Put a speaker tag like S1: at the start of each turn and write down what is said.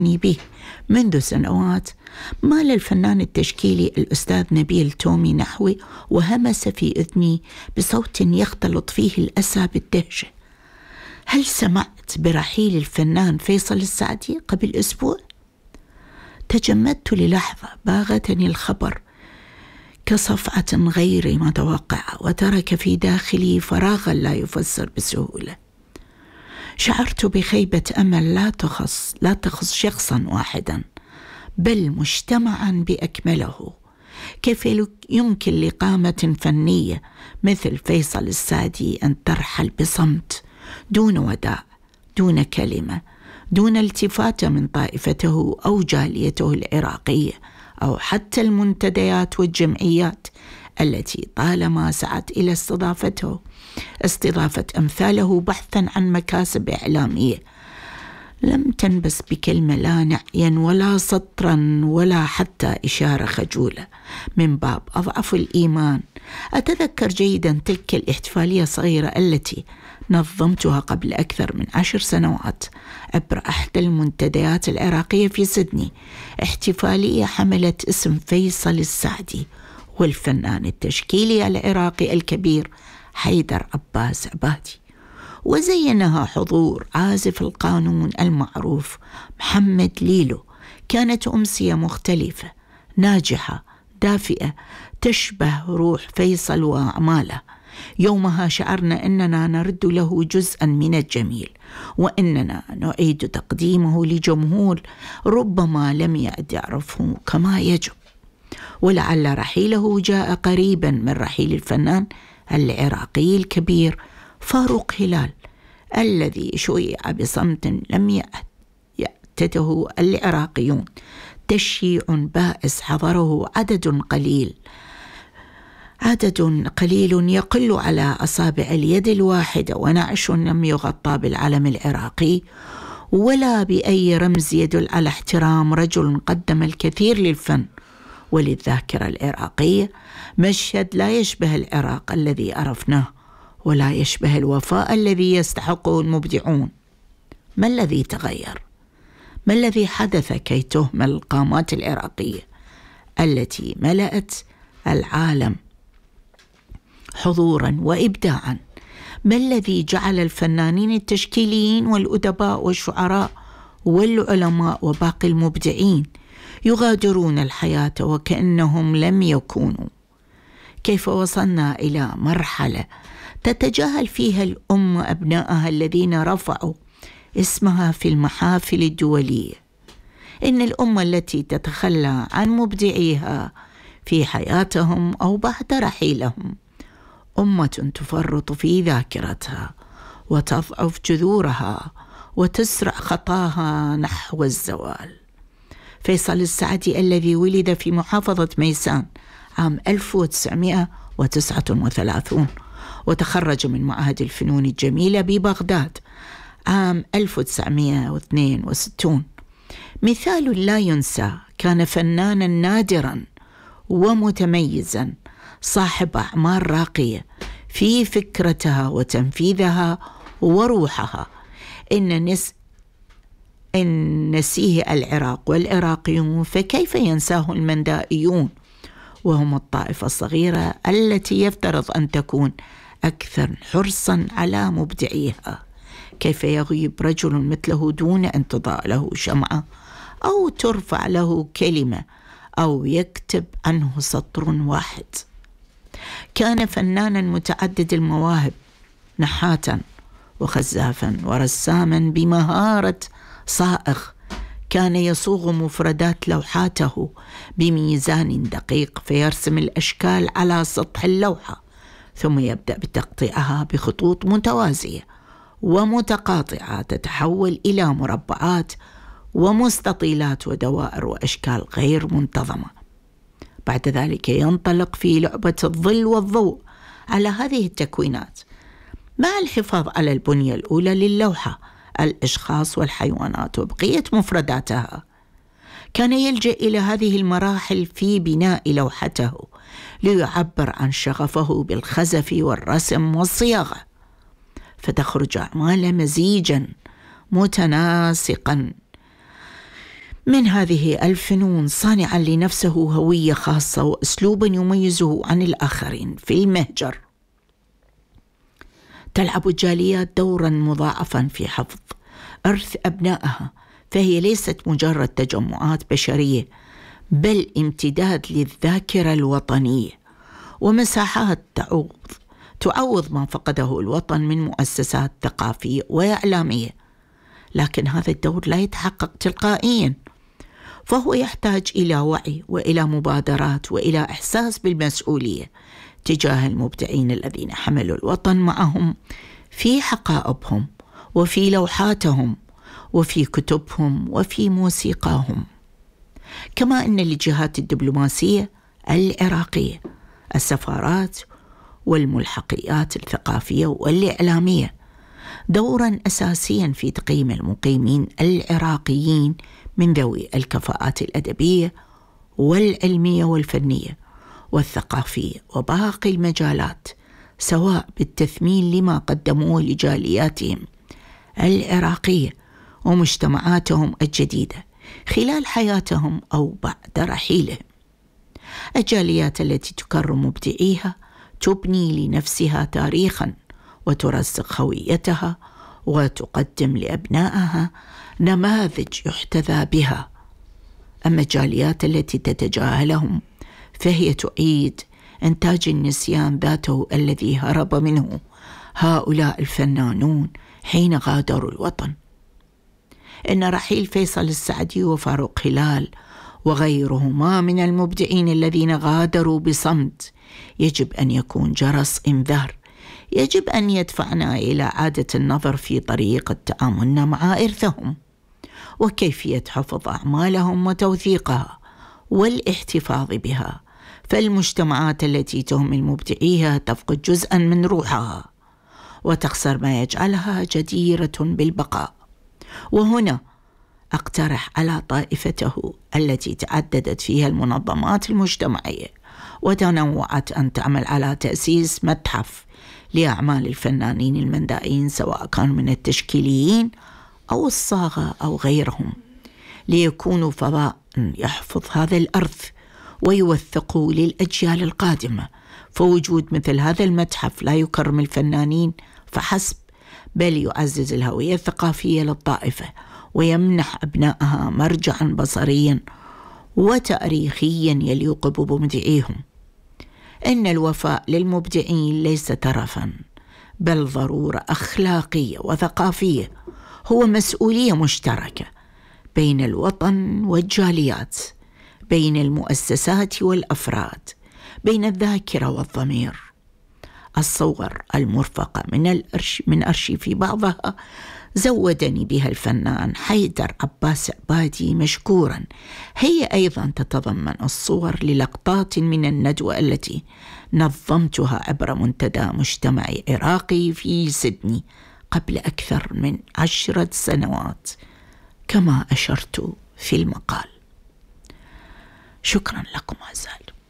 S1: به منذ سنوات مال الفنان التشكيلي الأستاذ نبيل تومي نحوي وهمس في أذني بصوت يختلط فيه الأسى بالدهشة. هل سمعت برحيل الفنان فيصل السعدي قبل أسبوع؟ تجمدت للحظة، باغتني الخبر كصفعة غير متوقعة وترك في داخلي فراغا لا يفسر بسهولة. شعرت بخيبة أمل لا تخص شخصا واحدا بل مجتمعا بأكمله. كيف يمكن لقامة فنية مثل فيصل السعدي أن ترحل بصمت، دون وداع، دون كلمة، دون التفاتة من طائفته أو جاليته العراقية أو حتى المنتديات والجمعيات التي طالما سعت إلى استضافة أمثاله بحثا عن مكاسب إعلامية؟ لم تنبس بكلمة لا نعيا ولا سطرا ولا حتى إشارة خجولة. من باب أضعف الإيمان أتذكر جيدا تلك الاحتفالية الصغيرة التي نظمتها قبل أكثر من 10 سنوات عبر أحدى المنتديات العراقية في سيدني، احتفالية حملت اسم فيصل السعدي والفنان التشكيلي العراقي الكبير حيدر عباس عبادي، وزينها حضور عازف القانون المعروف محمد ليلو. كانت أمسية مختلفة، ناجحة، دافئة، تشبه روح فيصل وأعماله. يومها شعرنا أننا نرد له جزءا من الجميل، وأننا نعيد تقديمه لجمهور ربما لم يعد يعرفه كما يجب. ولعل رحيله جاء قريبا من رحيل الفنان العراقي الكبير فاروق هلال، الذي شيع بصمت لم يعتده العراقيون. تشييع بائس حضره عدد قليل يقل على أصابع اليد الواحدة، ونعش لم يغطى بالعلم العراقي ولا بأي رمز يدل على احترام رجل قدم الكثير للفن وللذاكرة العراقية. مشهد لا يشبه العراق الذي عرفناه ولا يشبه الوفاء الذي يستحقه المبدعون. ما الذي تغير؟ ما الذي حدث كي تهمل القامات العراقية التي ملأت العالم حضورا وإبداعا؟ ما الذي جعل الفنانين التشكيليين والأدباء والشعراء والعلماء وباقي المبدعين يغادرون الحياة وكأنهم لم يكونوا؟ كيف وصلنا إلى مرحلة تتجاهل فيها الأم أبنائها الذين رفعوا اسمها في المحافل الدولية؟ إن الأمة التي تتخلى عن مبدعيها في حياتهم أو بعد رحيلهم أمة تفرط في ذاكرتها وتضعف جذورها وتسرع خطاها نحو الزوال. فيصل السعدي الذي ولد في محافظة ميسان عام 1939 وتخرج من معهد الفنون الجميلة ببغداد عام 1962، مثال لا ينسى. كان فنانا نادرا ومتميزا، صاحب أعمال راقية في فكرتها وتنفيذها وروحها. إن نسيه العراق والعراقيون فكيف ينساه المندائيون، وهم الطائفة الصغيرة التي يفترض أن تكون أكثر حرصا على مبدعيها. كيف يغيب رجل مثله دون أن تضاء له شمعة أو ترفع له كلمة أو يكتب عنه سطر واحد؟ كان فنانا متعدد المواهب، نحاتا وخزافا ورساما بمهارة صائغ. كان يصوغ مفردات لوحاته بميزان دقيق فيرسم الأشكال على سطح اللوحة، ثم يبدأ بتقطيعها بخطوط متوازية ومتقاطعة تتحول إلى مربعات ومستطيلات ودوائر وأشكال غير منتظمة. بعد ذلك ينطلق في لعبة الظل والضوء على هذه التكوينات مع الحفاظ على البنية الأولى للوحة، الأشخاص والحيوانات وبقية مفرداتها. كان يلجأ إلى هذه المراحل في بناء لوحته ليعبر عن شغفه بالخزف والرسم والصياغة، فتخرج أعمال مزيجا متناسقا من هذه الفنون صانعا لنفسه هوية خاصة وأسلوبا يميزه عن الآخرين في المهجر. تلعب الجاليات دورا مضاعفا في حفظ إرث أبنائها، فهي ليست مجرد تجمعات بشرية بل امتداد للذاكرة الوطنية ومساحات تعوض ما فقده الوطن من مؤسسات ثقافية وإعلامية. لكن هذا الدور لا يتحقق تلقائيا، فهو يحتاج إلى وعي وإلى مبادرات وإلى إحساس بالمسؤولية تجاه المبدعين الذين حملوا الوطن معهم في حقائبهم وفي لوحاتهم وفي كتبهم وفي موسيقاهم. كما أن للجهات الدبلوماسية العراقية، السفارات والملحقيات الثقافية والإعلامية، دورا أساسيا في تقييم المقيمين العراقيين من ذوي الكفاءات الأدبية والعلمية والفنية والثقافية وباقي المجالات، سواء بالتثمين لما قدموه لجالياتهم العراقية ومجتمعاتهم الجديدة خلال حياتهم أو بعد رحيلهم. الجاليات التي تكرم مبدعيها تبني لنفسها تاريخا وترسخ هويتها وتقدم لأبنائها نماذج يحتذى بها. أما الجاليات التي تتجاهلهم فهي تعيد إنتاج النسيان ذاته الذي هرب منه هؤلاء الفنانون حين غادروا الوطن. إن رحيل فيصل السعدي وفاروق هلال وغيرهما من المبدعين الذين غادروا بصمت يجب أن يكون جرس إنذار، يجب أن يدفعنا إلى إعادة النظر في طريقة تعاملنا مع إرثهم وكيفية حفظ أعمالهم وتوثيقها والاحتفاظ بها. فالمجتمعات التي تهمل مبدعيها تفقد جزءا من روحها وتخسر ما يجعلها جديرة بالبقاء. وهنا أقترح على طائفته التي تعددت فيها المنظمات المجتمعية وتنوعت أن تعمل على تأسيس متحف لأعمال الفنانين المندائين، سواء كانوا من التشكيليين أو الصاغة أو غيرهم، ليكونوا فضاء يحفظ هذا الأرث ويوثقوا للأجيال القادمة. فوجود مثل هذا المتحف لا يكرم الفنانين فحسب، بل يعزز الهوية الثقافية للطائفة ويمنح أبنائها مرجعا بصريا وتاريخيا يليق بمبدعيهم. إن الوفاء للمبدعين ليس ترفا بل ضرورة أخلاقية وثقافية، هو مسؤولية مشتركة بين الوطن والجاليات، بين المؤسسات والأفراد، بين الذاكرة والضمير. الصور المرفقة من أرشيف بعضها زودني بها الفنان حيدر عباس عبادي مشكورا. هي أيضا تتضمن الصور للقطات من الندوة التي نظمتها عبر منتدى مجتمعي عراقي في سيدني قبل أكثر من 10 سنوات كما أشرت في المقال. شكرا لكم أعزائي.